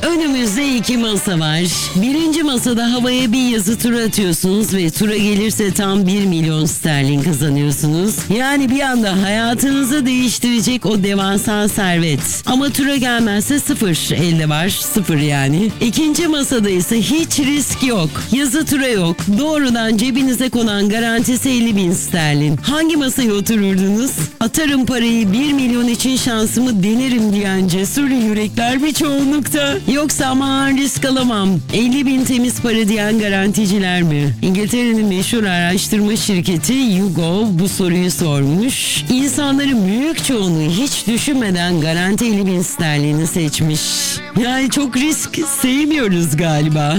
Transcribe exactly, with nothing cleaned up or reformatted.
Önümüzde iki masa var. Birinci masada havaya bir yazı tura atıyorsunuz ve tura gelirse tam bir milyon sterlin kazanıyorsunuz. Yani bir anda hayatınızı değiştirecek o devasa servet. Ama tura gelmezse sıfır elde var. Sıfır yani. İkinci masada ise hiç risk yok. Yazı tura yok. Doğrudan cebinize konan garantisi elli bin sterlin. Hangi masaya otururdunuz? Atarım parayı bir milyon için şansımı denerim diyen cesur yürekler bir çoğunlukta. Yoksa aman risk alamam, elli bin temiz para diyen garanticiler mi? İngiltere'nin meşhur araştırma şirketi YouGov bu soruyu sormuş. İnsanların büyük çoğunluğu hiç düşünmeden garanti elli bin sterlini seçmiş. Yani çok risk sevmiyoruz galiba.